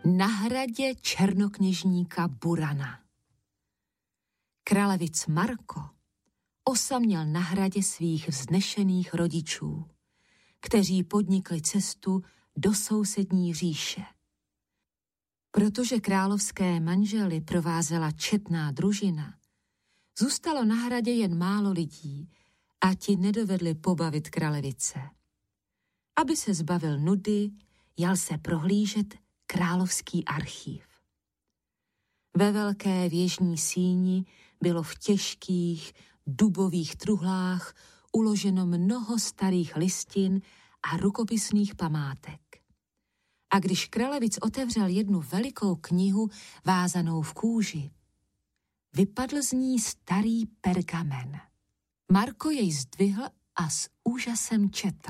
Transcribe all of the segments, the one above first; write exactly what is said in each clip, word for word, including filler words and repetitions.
Na hradě černokněžníka Burana. Kralevic Marko osaměl na hradě svých vznešených rodičů, kteří podnikli cestu do sousední říše. Protože královské manžely provázela četná družina, zůstalo na hradě jen málo lidí a ti nedovedli pobavit kralevice. Aby se zbavil nudy, jal se prohlížet královský archív. Ve velké věžní síni bylo v těžkých dubových truhlách uloženo mnoho starých listin a rukopisných památek. A když kralevic otevřel jednu velikou knihu vázanou v kůži, vypadl z ní starý pergamen. Marko jej zdvihl a s úžasem četl.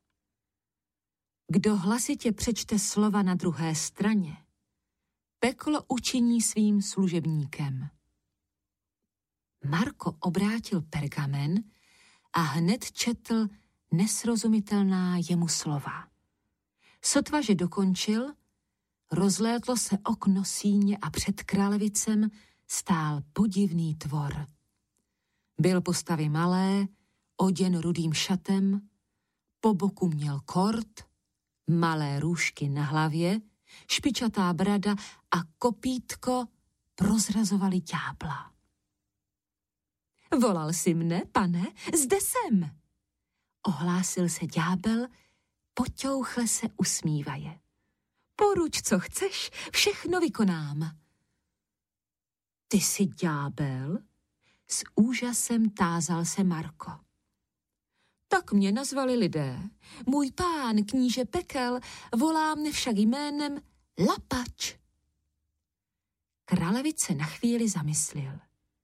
Kdo hlasitě přečte slova na druhé straně, peklo učiní svým služebníkem. Marko obrátil pergamen a hned četl nesrozumitelná jemu slova. Sotva, že dokončil, rozlétlo se okno síně a před králevicem stál podivný tvor. Byl postavy malé, oděn rudým šatem, po boku měl kort, malé růžky na hlavě, špičatá brada a kopítko prozrazovali ďábla. Volal jsi mne, pane, zde jsem. Ohlásil se ďábel, poťouchle se usmívaje. Poruč, co chceš, všechno vykonám. Ty jsi ďábel? S úžasem tázal se Marko. Tak mě nazvali lidé. Můj pán, kníže pekel, volá mne však jménem Lapač. Kralevic se na chvíli zamyslil.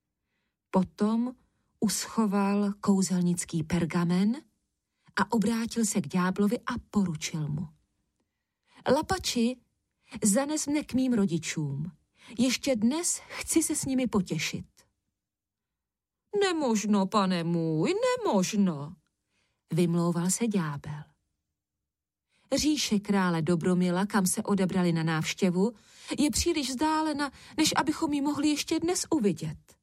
Potom uschoval kouzelnický pergamen a obrátil se k ďáblovi a poručil mu. Lapači, zanes mne k mým rodičům. Ještě dnes chci se s nimi potěšit. Nemožno, pane můj, nemožno, vymlouval se ďábel. Říše krále Dobromila, kam se odebrali na návštěvu, je příliš vzdálena, než abychom ji mohli ještě dnes uvidět.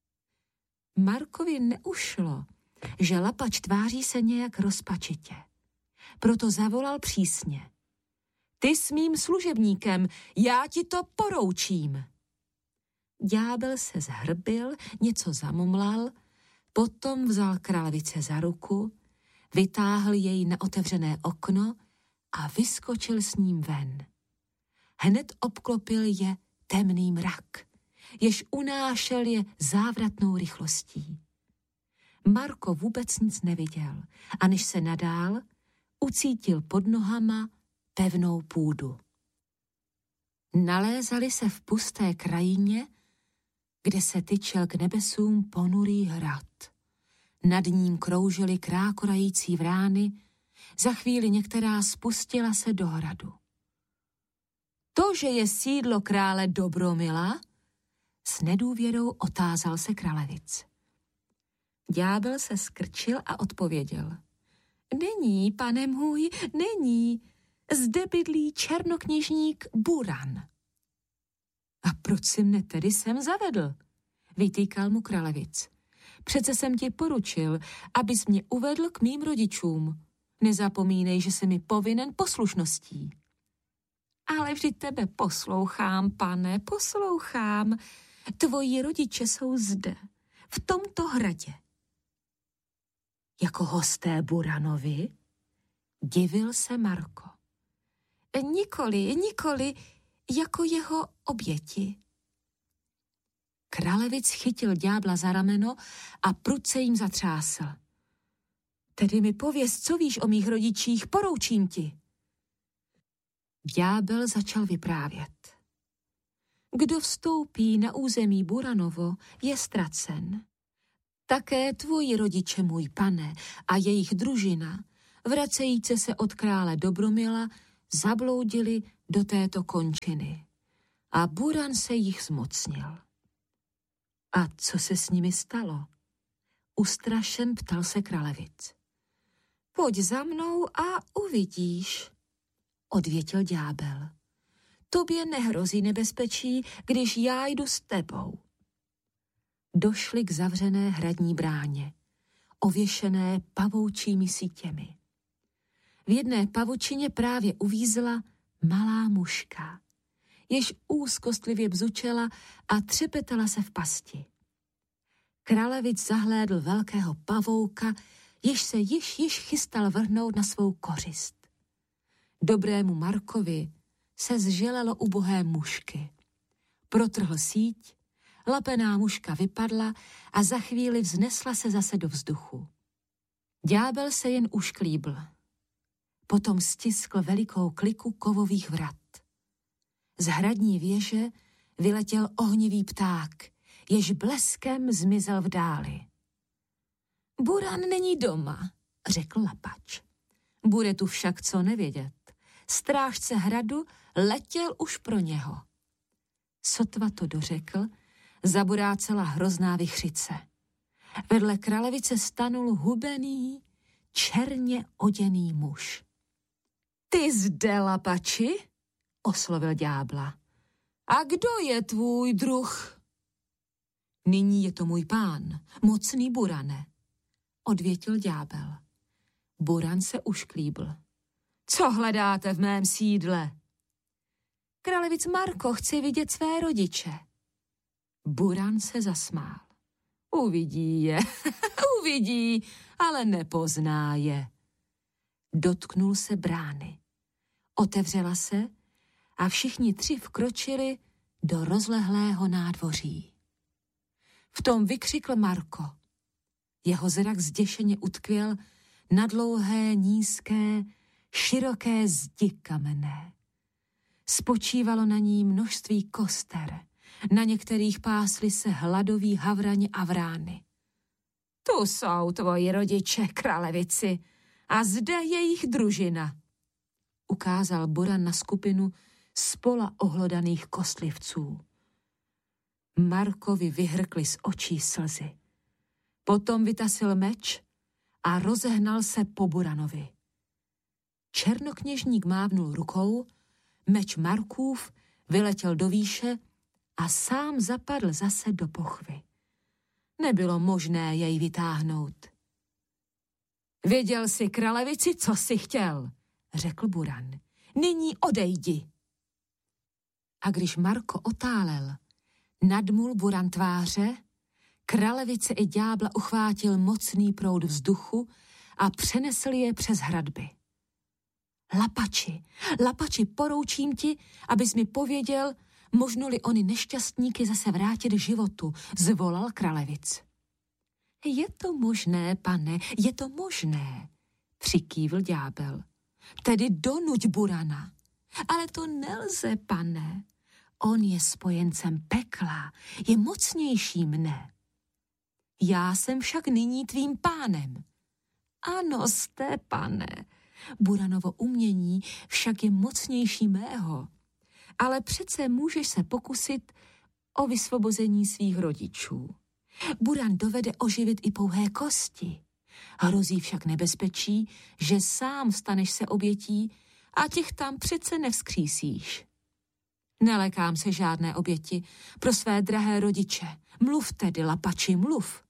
Markovi neušlo, že Lapač tváří se nějak rozpačitě. Proto zavolal přísně. Ty s mým služebníkem, já ti to poroučím. Ďábel se zhrbil, něco zamumlal, potom vzal královice za ruku, vytáhl jej na otevřené okno a vyskočil s ním ven. Hned obklopil je temný mrak, jež unášel je závratnou rychlostí. Marko vůbec nic neviděl a než se nadál, ucítil pod nohama pevnou půdu. Nalézali se v pusté krajině, kde se tyčel k nebesům ponurý hrad. Nad ním kroužily krákorající vrány, za chvíli některá spustila se do hradu. To, že je sídlo krále Dobromila? S nedůvěrou otázal se kralevic. Ďábel se skrčil a odpověděl. Není, pane můj, není. Zde bydlí černokněžník Buran. A proč si mne tedy sem zavedl? Vytýkal mu kralevic. Přece jsem ti poručil, abys mě uvedl k mým rodičům. Nezapomínej, že jsi mi povinen poslušností. Ale vždyť tebe poslouchám, pane, poslouchám. Tvoji rodiče jsou zde, v tomto hradě. Jako hosté Buranovi? Divil se Marko. Nikoli, nikoli, jako jeho oběti. Kralevic chytil ďábla za rameno a prudce jim zatřásl. Tedy mi pověz, co víš o mých rodičích, poroučím ti. Ďábel začal vyprávět. Kdo vstoupí na území Buranovo, je ztracen. Také tvoji rodiče, můj pane, a jejich družina, vracejíce se od krále Dobromila, zabloudili do této končiny. A Buran se jich zmocnil. A co se s nimi stalo? Ustrašen ptal se kralevic. Pojď za mnou a uvidíš, odvětil ďábel. Tobě nehrozí nebezpečí, když já jdu s tebou. Došli k zavřené hradní bráně, ověšené pavoučími sítěmi. V jedné pavučině právě uvízla malá muška, jež úzkostlivě bzučela a třepetala se v pasti. Kralevic zahlédl velkého pavouka, jež se již již chystal vrhnout na svou kořist. Dobrému Markovi se zželelo ubohé mušky. Protrhl síť, lapená muška vypadla a za chvíli vznesla se zase do vzduchu. Ďábel se jen ušklíbl. Potom stiskl velikou kliku kovových vrat. Z hradní věže vyletěl ohnivý pták, jež bleskem zmizel v dáli. Buran není doma, řekl Lapač. Bude tu však co nevědět. Strážce hradu letěl už pro něho. Sotva to dořekl, zaburácela hrozná vichřice. Vedle kralevice stanul hubený, černě oděný muž. Ty zde, Lapači? Oslovil ďábla. A kdo je tvůj druh? Nyní je to můj pán, mocný Burane, odvětil ďábel. Buran se ušklíbl. Co hledáte v mém sídle? Kralevic Marko chce vidět své rodiče. Buran se zasmál. Uvidí je, uvidí, ale nepozná je. Dotknul se brány. Otevřela se a všichni tři vkročili do rozlehlého nádvoří. V tom vykřikl Marko. Jeho zrak zděšeně utkvěl na dlouhé, nízké, široké zdi kamenné. Spočívalo na ní množství koster, na některých pásly se hladoví havrani a vrány. Tu jsou tvoji rodiče, kralevici, a zde jejich družina. Ukázal Buran na skupinu spola ohlodaných kostlivců. Markovi vyhrkly z očí slzy. Potom vytasil meč a rozehnal se po Buranovi. Černokněžník mávnul rukou, meč Markův vyletěl do výše a sám zapadl zase do pochvy. Nebylo možné jej vytáhnout. Věděl jsi, kralevici, co jsi chtěl, řekl Buran. Nyní odejdi. A když Marko otálel, nadmul Buran tváře, kralevice i ďábla uchvátil mocný proud vzduchu a přenesl je přes hradby. Lapači, Lapači, poroučím ti, abys mi pověděl, možno-li oni nešťastníky zase vrátit životu, zvolal kralevic. Je to možné, pane, je to možné, přikývl ďábel. Tedy donuť Burana. Ale to nelze, pane. On je spojencem pekla, je mocnější mne. Já jsem však nyní tvým pánem. Ano, jste, pane. Buranovo umění však je mocnější mého. Ale přece můžeš se pokusit o vysvobození svých rodičů. Buran dovede oživit i pouhé kosti. Hrozí však nebezpečí, že sám staneš se obětí a těch tam přece nevzkřísíš. Nelekám se žádné oběti pro své drahé rodiče. Mluv tedy, Lapači, mluv.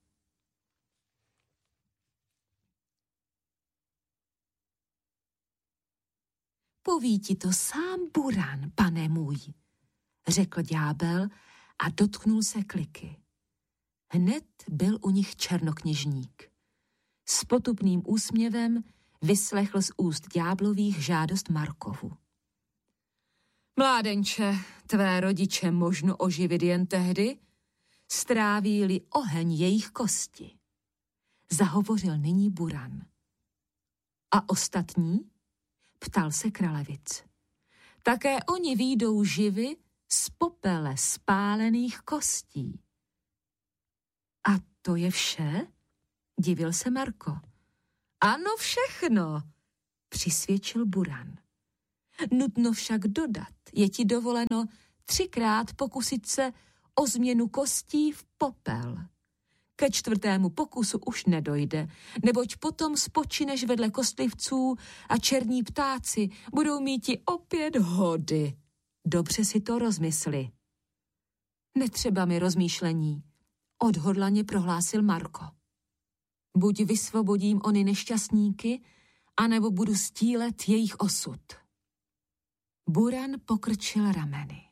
Poví ti to sám Buran, pane můj, řekl ďábel a dotknul se kliky. Hned byl u nich černokněžník. S potupným úsměvem vyslechl z úst ďáblových žádost Markovu. Mládenče, tvé rodiče možno oživit jen tehdy, stráví-li oheň jejich kosti. Zahovořil nyní Buran. A ostatní? Ptal se kralevic. Také oni výjdou živy z popele spálených kostí. A to je vše? Divil se Marko. Ano, všechno, přisvědčil Buran. Nutno však dodat, je ti dovoleno třikrát pokusit se o změnu kostí v popel. Ke čtvrtému pokusu už nedojde, neboť potom spočineš vedle kostlivců a černí ptáci budou mít ti opět hody. Dobře si to rozmysli. Netřeba mi rozmýšlení, odhodlaně prohlásil Marko. Buď vysvobodím ony nešťastníky, anebo budu stílet jejich osud. Buran pokrčil rameny.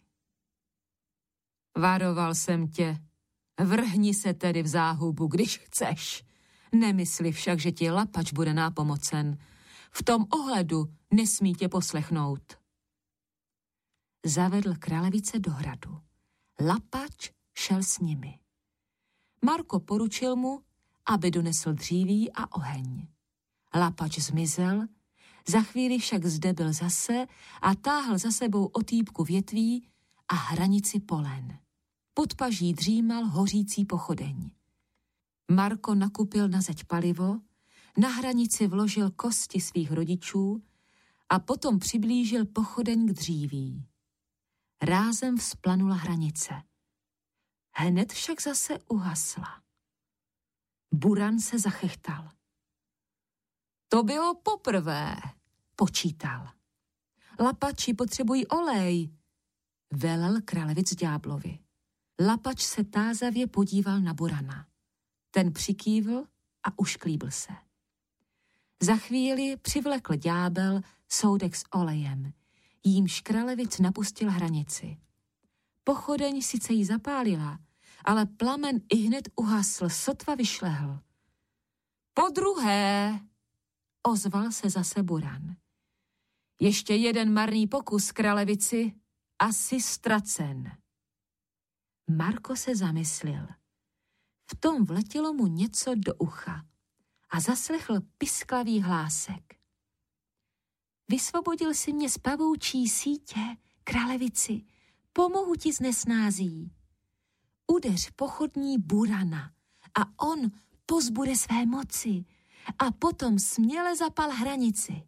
Varoval jsem tě, vrhni se tedy v záhubu, když chceš. Nemysli však, že ti Lapač bude nápomocen. V tom ohledu nesmí tě poslechnout. Zavedl Kralevice do hradu. Lapač šel s nimi. Marko poručil mu, aby donesl dříví a oheň. Lapač zmizel, za chvíli však zde byl zase a táhl za sebou otýpku větví a hranici polen. Pod paží dřímal hořící pochodeň. Marko nakupil na zeď palivo, na hranici vložil kosti svých rodičů a potom přiblížil pochodeň k dříví. Rázem vzplanula hranice. Hned však zase uhasla. Buran se zachechtal. To bylo poprvé, počítal. Lapači potřebují olej, velel Kralevic ďáblovi. Lapač se tázavě podíval na Burana. Ten přikývl a ušklíbil se. Za chvíli přivlekl ďábel soudek s olejem, jímž Kralevic napustil hranici. Pochodeň sice jí zapálila, ale plamen ihned uhasl, sotva vyšlehl. Podruhé, ozval se zase Buran. Ještě jeden marný pokus, Kralevici, asi ztracen. Marko se zamyslil. V tom vletělo mu něco do ucha a zaslechl pisklavý hlásek. Vysvobodil si mě z pavoučí sítě, Kralevici, pomohu ti s nesnází. Udeř pochodní Burana a on pozbude své moci a potom směle zapal hranici.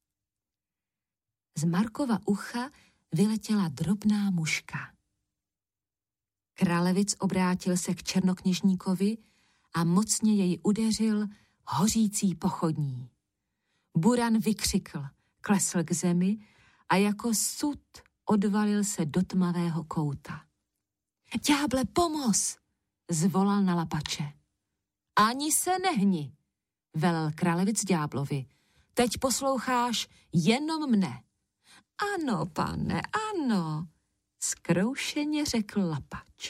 Z Markova ucha vyletěla drobná muška. Kralevic obrátil se k černokněžníkovi a mocně jej udeřil hořící pochodní. Buran vykřikl, klesl k zemi a jako sud odvalil se do tmavého kouta. Ďáble, pomoz, zvolal na Lapače. Ani se nehni, velel Kralevic ďáblovi. Teď posloucháš jenom mne. Ano, pane, ano, zkroušeně řekl Lapač.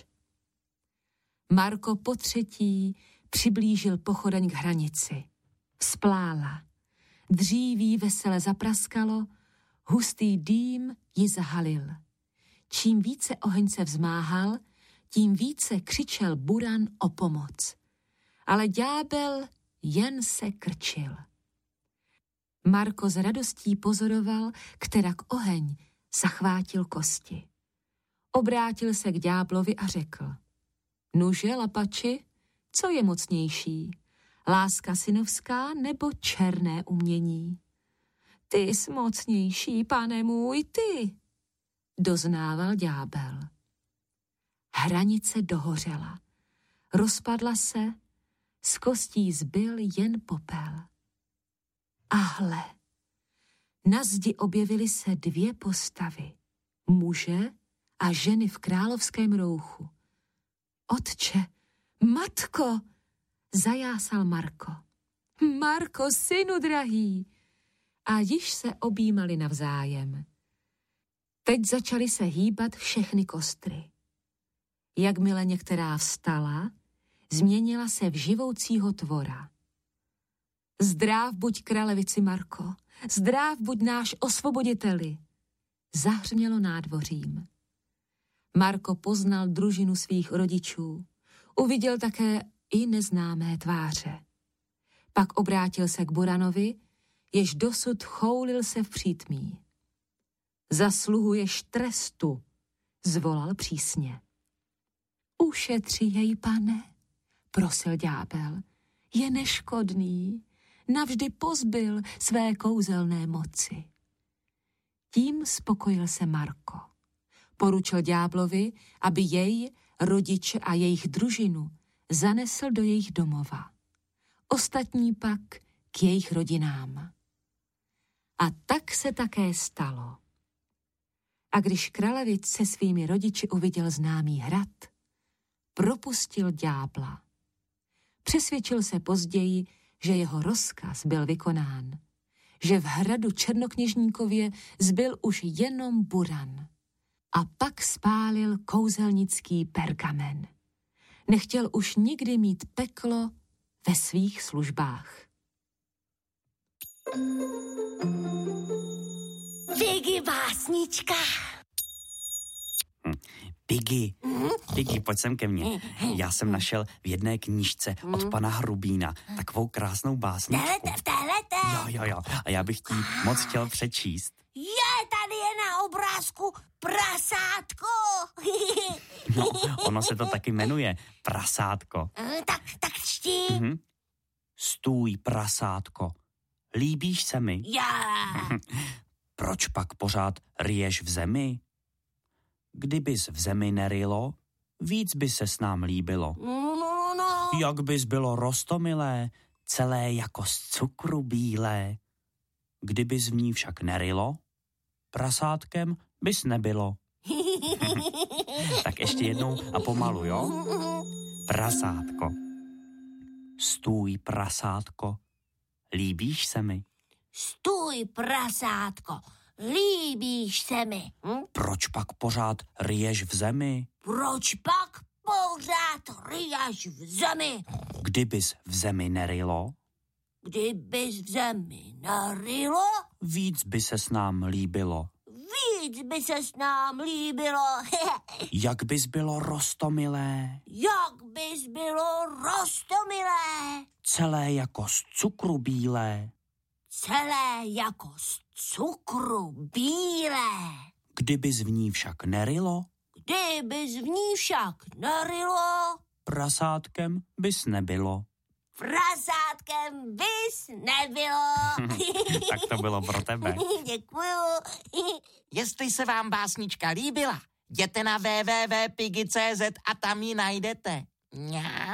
Marko potřetí přiblížil pochodeň k hranici. Vzplála. Dříví vesele zapraskalo, hustý dým ji zahalil. Čím více oheň se vzmáhal, tím více křičel Buran o pomoc. Ale ďábel jen se krčil. Marko s radostí pozoroval, kterak oheň zachvátil kosti. Obrátil se k ďáblovi a řekl: Nuže, Lapači, co je mocnější? Láska synovská nebo černé umění? Ty jsi mocnější, pane můj, ty, doznával ďábel. Hranice dohořela. Rozpadla se, z kostí zbyl jen popel. A hle, na zdi objevily se dvě postavy. Muže a ženy v královském rouchu. Otče, matko, zajásal Marko. Marko, synu drahý. A již se objímali navzájem. Teď začaly se hýbat všechny kostry. Jakmile některá vstala, změnila se v živoucího tvora. Zdráv buď, Kralevici Marko, zdráv buď náš osvoboditeli, zahřmělo nádvořím. Marko poznal družinu svých rodičů, uviděl také i neznámé tváře. Pak obrátil se k Buranovi, jež dosud choulil se v přítmí. Zasluhuješ trestu, zvolal přísně. Ušetři jej, pane, prosil ďábel, je neškodný, navždy pozbyl své kouzelné moci. Tím spokojil se Marko. Poručil ďáblovi, aby jej, rodiče a jejich družinu zanesl do jejich domova. Ostatní pak k jejich rodinám. A tak se také stalo. A když Kralevic se svými rodiči uviděl známý hrad, propustil ďábla. Přesvědčil se později, že jeho rozkaz byl vykonán, že v hradu Černokněžníkově zbyl už jenom buran. A pak spálil kouzelnický perkamen. Nechtěl už nikdy mít peklo ve svých službách. Piggy básnička. Piggy, Piggy, pojď sem ke mně. Já jsem našel v jedné knížce od pana Hrubína takovou krásnou básničku. V téhlete? Jo, jo, jo. A já bych ti moc chtěl přečíst. Je, tady je na obrázku prasátko. No, ono se to taky jmenuje prasátko. Tak, tak čti. Mhm. Stůj, prasátko. Líbíš se mi? Já. Proč pak pořád ryješ v zemi? Kdybys v zemi nerylo, víc by se s nám líbilo. No, no, no. Jak bys bylo roztomilé, celé jako z cukru bílé. Kdybys v ní však nerylo, prasátkem bys nebylo. Tak ještě jednou a pomalu, jo? Prasátko. Stůj, prasátko. Líbíš se mi? Stůj, prasátko. Líbíš se mi. Hm? Proč pak pořád ryješ v zemi? Proč pak pořád ryješ v zemi? Kdybys v zemi nerylo, Kdybys v zemi narylo, víc by se s nám líbilo. víc by se s nám líbilo. Jak bys bylo roztomilé, Jak bys bylo roztomilé. celé jako z cukru bílé. Celé jako z cukru bílé. Kdybys v ní však nerylo, Kdybys v ní však narylo, prasátkem bys nebylo. prasátkem bys nebylo. Tak to bylo pro tebe. Děkuju. Jestli se vám básnička líbila, jděte na w w w tečka piggy tečka c z a tam ji najdete. Mňau.